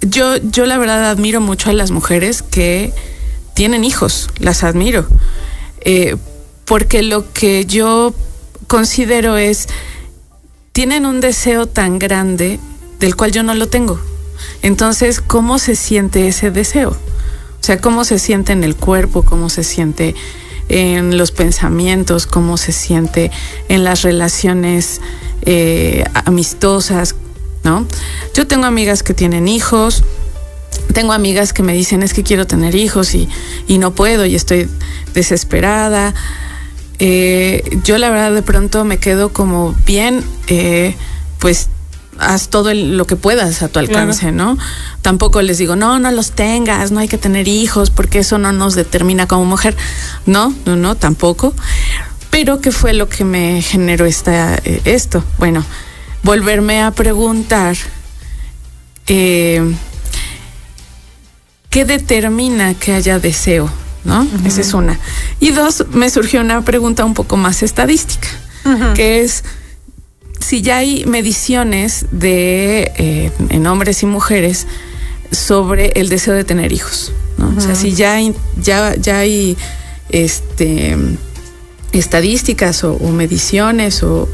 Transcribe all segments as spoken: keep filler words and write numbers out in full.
yo, yo la verdad admiro mucho a las mujeres que tienen hijos, las admiro, eh, porque lo que yo considero es, tienen un deseo tan grande del cual yo no lo tengo. Entonces, ¿cómo se siente ese deseo? O sea, ¿cómo se siente en el cuerpo? ¿Cómo se siente en los pensamientos? ¿Cómo se siente en las relaciones eh, amistosas? ¿No? Yo tengo amigas que tienen hijos, tengo amigas que me dicen, es que quiero tener hijos y, y no puedo y estoy desesperada. Eh, yo la verdad de pronto me quedo como bien, eh, pues haz todo el, lo que puedas a tu alcance, claro. ¿No? Tampoco les digo, no, no los tengas, no hay que tener hijos porque eso no nos determina como mujer. No, no, no, tampoco. Pero ¿qué fue lo que me generó esta, eh, esto? Bueno, volverme a preguntar eh, ¿qué determina que haya deseo? ¿No? Uh-huh. Esa es una. Y dos, me surgió una pregunta un poco más estadística, uh-huh. que es si ya hay mediciones de eh, en hombres y mujeres sobre el deseo de tener hijos, ¿no? Uh-huh. O sea, si ya hay, ya, ya hay este estadísticas o, o mediciones o,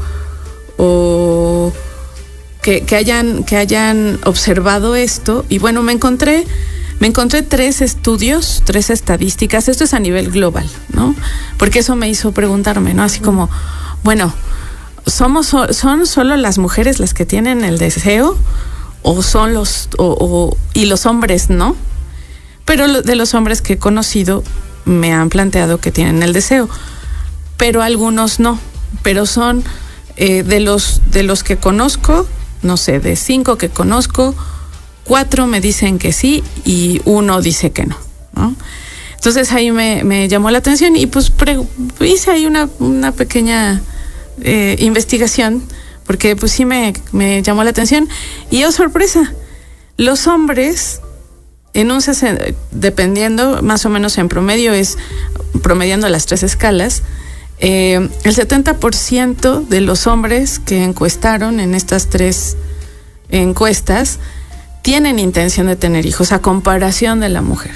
o que, que hayan que hayan observado esto. Y bueno, me encontré Me encontré tres estudios, tres estadísticas, esto es a nivel global, ¿no? Porque eso me hizo preguntarme, ¿no? Así como, bueno, ¿somos, ¿son solo las mujeres las que tienen el deseo? ¿O son los, o, o, y los hombres no? Pero de los hombres que he conocido me han planteado que tienen el deseo, pero algunos no, pero son eh, de los, de los que conozco, no sé, de cinco que conozco, cuatro me dicen que sí y uno dice que no, ¿no? Entonces ahí me, me llamó la atención y pues pre, hice ahí una, una pequeña eh, investigación porque pues sí me, me llamó la atención y oh sorpresa, los hombres en un sesenta, dependiendo más o menos en promedio es promediando las tres escalas, eh, el setenta por ciento de los hombres que encuestaron en estas tres encuestas tienen intención de tener hijos a comparación de la mujer,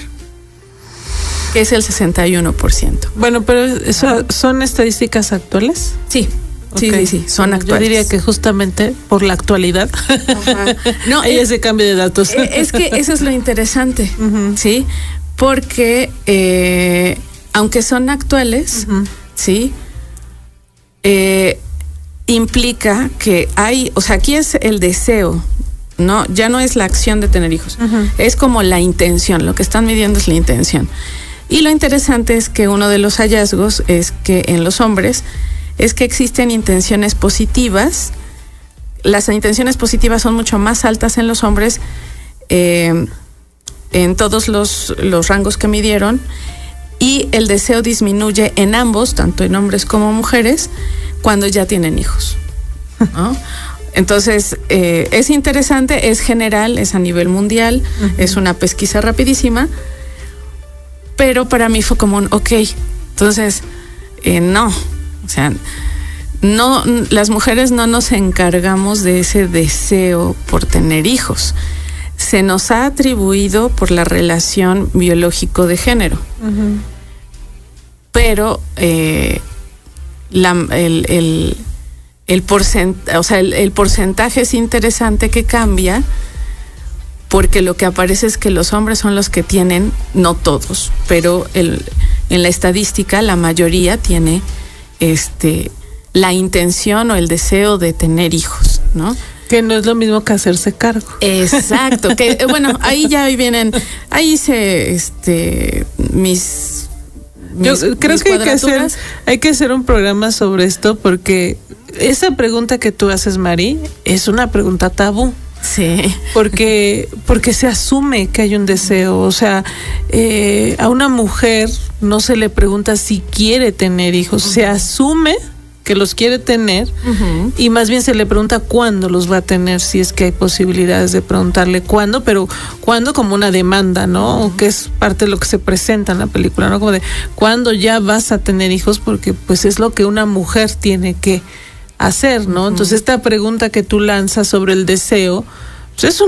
que es el sesenta y uno por ciento. Bueno, pero eso, ¿son estadísticas actuales? Sí, sí, okay. sí, sí, son actuales. Yo diría que justamente por la actualidad Ajá. no, hay ese cambio de datos. Es que eso es lo interesante, uh-huh. ¿sí? Porque eh, aunque son actuales, uh-huh. ¿sí? Eh, implica que hay, o sea, aquí es el deseo. No, ya no es la acción de tener hijos, uh-huh. es como la intención, lo que están midiendo es la intención. Y lo interesante es que uno de los hallazgos es que en los hombres es que existen intenciones positivas, las intenciones positivas son mucho más altas en los hombres, eh, en todos los, los rangos que midieron, y el deseo disminuye en ambos, tanto en hombres como mujeres, cuando ya tienen hijos, ¿no? Entonces, eh, es interesante, es general, es a nivel mundial, uh-huh. es una pesquisa rapidísima, pero para mí fue como un, ok, entonces, eh, no, o sea, no, las mujeres no nos encargamos de ese deseo por tener hijos, se nos ha atribuido por la relación biológico de género, uh-huh. pero eh, la, el... el El, porcent- o sea, el, el porcentaje es interesante que cambia porque lo que aparece es que los hombres son los que tienen, no todos, pero el, en la estadística la mayoría tiene este, la intención o el deseo de tener hijos, ¿no? Que no es lo mismo que hacerse cargo. Exacto, que bueno, ahí ya vienen, ahí hice este, mis... Yo mis, creo mis que hay que, hacer, hay que hacer un programa sobre esto porque esa pregunta que tú haces, Mari, es una pregunta tabú. Sí. Porque, porque se asume que hay un deseo. O sea, eh, a una mujer no se le pregunta si quiere tener hijos. Uh-huh. Se asume que los quiere tener, uh-huh. y más bien se le pregunta cuándo los va a tener, si es que hay posibilidades de preguntarle cuándo, pero cuándo como una demanda, ¿no? Uh-huh. Que es parte de lo que se presenta en la película, ¿no? Como de cuándo ya vas a tener hijos, porque pues es lo que una mujer tiene que hacer, ¿no? Uh-huh. Entonces esta pregunta que tú lanzas sobre el deseo, pues es un